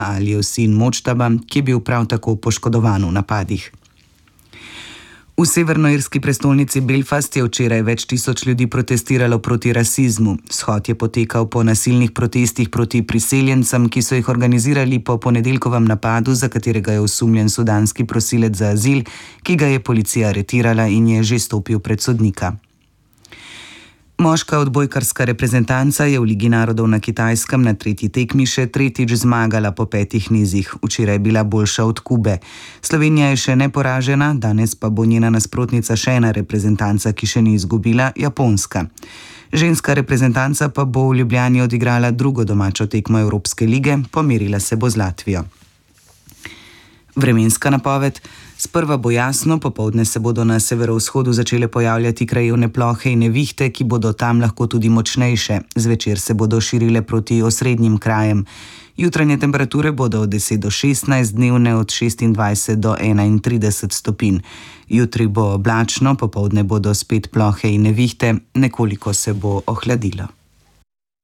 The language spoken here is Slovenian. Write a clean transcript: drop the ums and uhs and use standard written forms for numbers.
Alijev sin Močtaba, ki je bil prav tako poškodovan v napadih. V severnoirski prestolnici Belfast je včeraj več tisoč ljudi protestiralo proti rasizmu. Shod je potekal po nasilnih protestih proti priseljencem, ki so jih organizirali po ponedeljkovem napadu, za katerega je osumljen sudanski prosilec za azil, ki ga je policija aretirala in je že stopil pred sodnika. Moška odbojkarska reprezentanca je v Ligi narodov na Kitajskem na tretji tekmi še tretjič zmagala po 5 nizih. Včeraj je bila boljša od Kube. Slovenija je še neporažena, danes pa bo njena nasprotnica še ena reprezentanca, ki še ni izgubila, Japonska. Ženska reprezentanca pa bo v Ljubljani odigrala drugo domačo tekmo Evropske lige, pomerila se bo z Latvijo. Vremenska napoved. Sprva bo jasno, popoldne se bodo na severovzhodu začele pojavljati krajevne plohe in nevihte, ki bodo tam lahko tudi močnejše. Zvečer se bodo širile proti osrednjim krajem. Jutranje temperature bodo od 10 do 16, dnevne od 26 do 31 stopinj. Jutri bo oblačno, popoldne bodo spet plohe in nevihte, nekoliko se bo ohladilo.